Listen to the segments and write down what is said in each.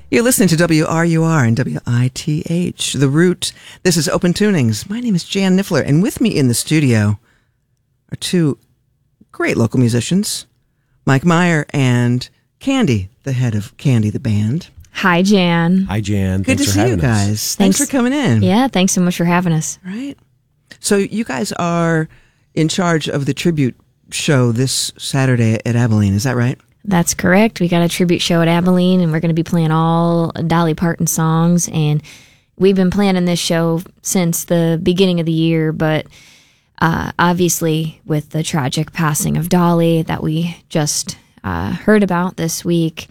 You're listening to WRUR and WITH, The Root. This is Open Tunings. My name is Jan Niffler, and with me in the studio are two great local musicians, Mike Meyer and Candy, the head of Candy the Band. Hi, Jan. Hi, Jan. Good to see you guys. Thanks for coming in. Yeah, thanks so much for having us. Right. So you guys are in charge of the tribute show this Saturday at Abilene, is that right? That's correct. We got a tribute show at Abilene, and we're going to be playing all Dolly Parton songs. And we've been planning this show since the beginning of the year, but obviously with the tragic passing of Dolly that we just heard about this week,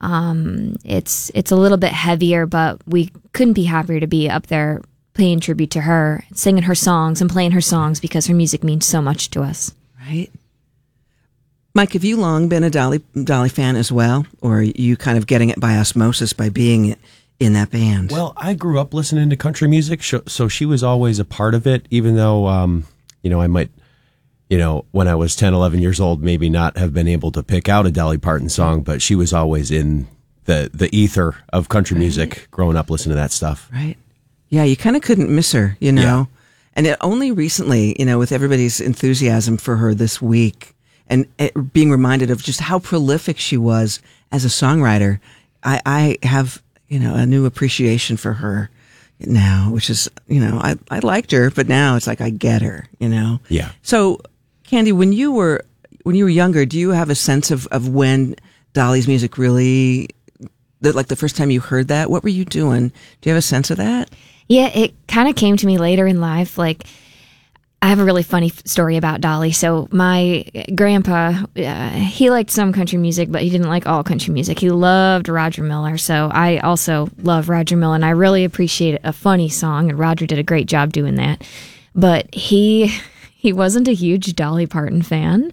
it's a little bit heavier, but we couldn't be happier to be up there paying tribute to her, singing her songs and playing her songs because her music means so much to us. Right. Mike, have you long been a Dolly fan as well, or are you kind of getting it by osmosis by being in that band? Well, I grew up listening to country music, so she was always a part of it, even though, I might, when I was 10, 11 years old, maybe not have been able to pick out a Dolly Parton song, but she was always in the ether of country music growing up listening to that stuff. Right. Yeah, you kind of couldn't miss her, Yeah. And it only recently, with everybody's enthusiasm for her this week, and being reminded of just how prolific she was as a songwriter, I have, a new appreciation for her now, which is, I liked her, but now it's like I get her, Yeah. So, Candy, when you were younger, do you have a sense of when Dolly's music really, like the first time you heard that? What were you doing? Do you have a sense of that? Yeah, it kind of came to me later in life. Like, I have a really funny story about Dolly. So my grandpa, he liked some country music, but he didn't like all country music. He loved Roger Miller. So I also love Roger Miller, and I really appreciate a funny song, and Roger did a great job doing that. But he wasn't a huge Dolly Parton fan.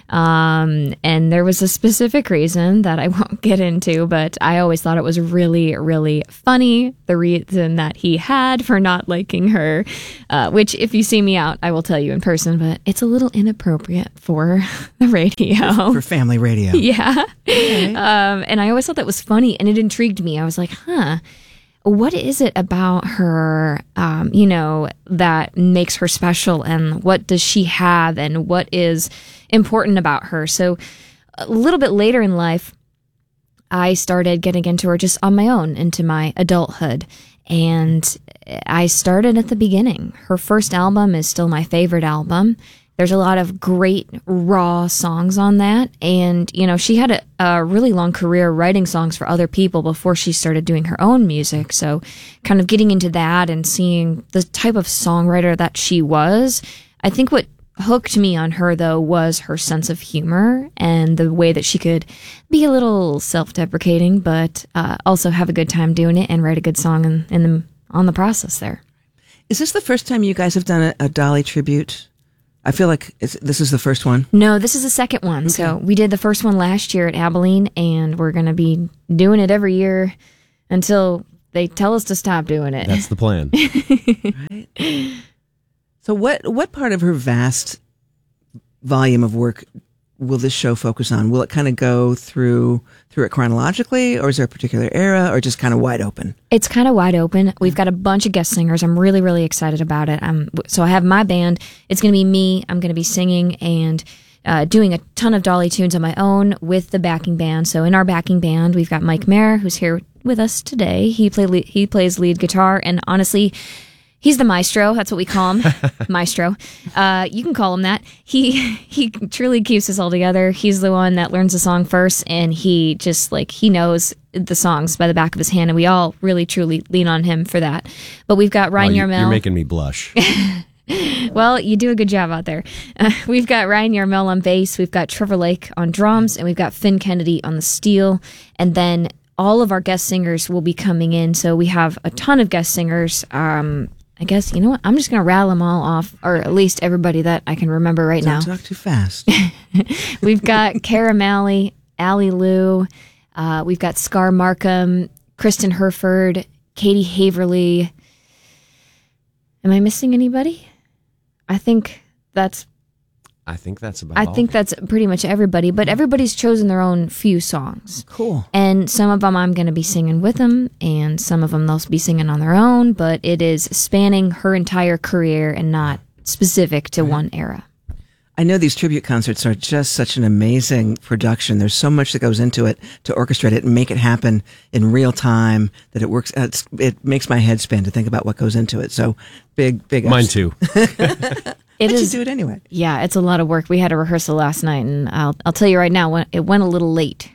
And there was a specific reason that I won't get into, but I always thought it was really, really funny, the reason that he had for not liking her, which if you see me out, I will tell you in person, but it's a little inappropriate for the radio. For family radio. Yeah. Okay. And I always thought that was funny, and it intrigued me. I was like, what is it about her, that makes her special, and what does she have, and what is important about her? So a little bit later in life, I started getting into her just on my own, into my adulthood. And I started at the beginning. Her first album is still my favorite album. There's a lot of great raw songs on that. And, she had a really long career writing songs for other people before she started doing her own music. So kind of getting into that and seeing the type of songwriter that she was, I think what hooked me on her, though, was her sense of humor and the way that she could be a little self-deprecating, but also have a good time doing it and write a good song on the process there. Is this the first time you guys have done a Dolly tribute? I feel like this is the first one. No, this is the second one. Okay. So we did the first one last year at Abilene, and we're going to be doing it every year until they tell us to stop doing it. That's the plan. Right. So what part of her vast volume of work will this show focus on? Will it kind of go through it chronologically, or is there a particular era, or just kind of wide open? It's kind of wide open. We've got a bunch of guest singers. I'm really, really excited about it. So I have my band. It's going to be me. I'm going to be singing and doing a ton of Dolly tunes on my own with the backing band. So in our backing band, we've got Mike Mayer, who's here with us today. He plays lead guitar, and honestly, he's the maestro. That's what we call him, maestro. You can call him that. He truly keeps us all together. He's the one that learns the song first, and he just he knows the songs by the back of his hand, and we all really truly lean on him for that. But we've got Ryan Yarmel. You're making me blush. Well, you do a good job out there. We've got Ryan Yarmel on bass. We've got Trevor Lake on drums, and we've got Finn Kennedy on the steel, and then all of our guest singers will be coming in. So we have a ton of guest singers. I guess, I'm just going to rattle them all off, or at least everybody that I can remember right now. Don't talk too fast. We've got Cara Malley, Allie Lou. We've got Scar Markham, Kristen Herford, Katie Haverly. Am I missing anybody? I think that's I think that's about I all. think that's pretty much everybody, but everybody's chosen their own few songs. Cool. And some of them I'm going to be singing with them, and some of them they'll be singing on their own, but it is spanning her entire career and not specific to one era. I know these tribute concerts are just such an amazing production. There's so much that goes into it to orchestrate it and make it happen in real time that it works. It makes my head spin to think about what goes into it. So big. Mine too. It But is. you do it anyway. Yeah, it's a lot of work. We had a rehearsal last night, and I'll tell you right now, it went a little late.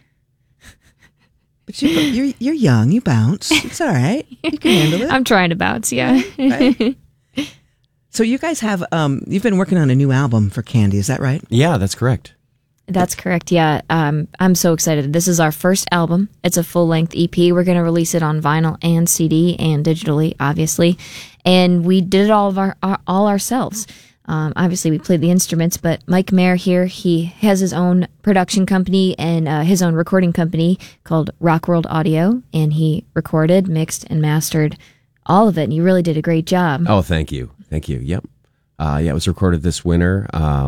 But you're young. You bounce. It's all right. You can handle it. I'm trying to bounce, yeah. Right? So you guys have you've been working on a new album for Candy. Is that right? Yeah, that's correct. That's correct, yeah. I'm so excited. This is our first album. It's a full-length EP. We're going to release it on vinyl and CD and digitally, obviously. And we did it all ourselves. Obviously, we played the instruments, but Mike Mayer here, he has his own production company and his own recording company called Rock World Audio, and he recorded, mixed, and mastered all of it, and you really did a great job. Oh, thank you. Thank you. Yep. Yeah, it was recorded this winter.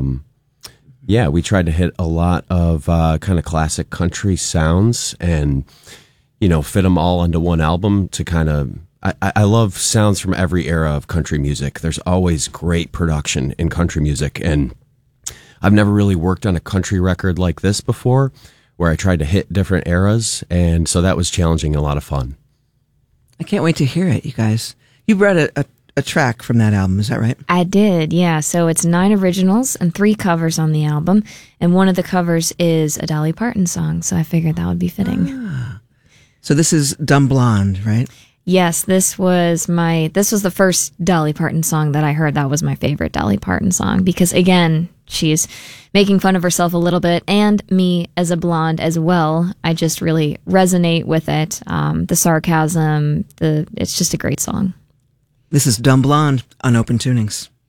Yeah, we tried to hit a lot of kind of classic country sounds and, fit them all into one album to kind of... I love sounds from every era of country music. There's always great production in country music, and I've never really worked on a country record like this before, where I tried to hit different eras, and so that was challenging, a lot of fun. I can't wait to hear it, you guys. You brought a track from that album, is that right? I did, yeah. So it's 9 originals and 3 covers on the album, and one of the covers is a Dolly Parton song, so I figured that would be fitting. So this is Dumb Blonde, right? Yes, this was the first Dolly Parton song that I heard. That was my favorite Dolly Parton song because, again, she's making fun of herself a little bit, and me as a blonde as well. I just really resonate with it. The sarcasm, it's just a great song. This is Dumb Blonde on Open Tunings.